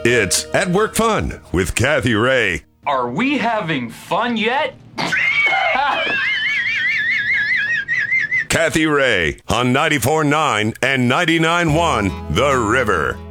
It's At Work Fun with Kathy Ray. Are we having fun yet? Kathy Ray on 94.9 and 99.1 The River.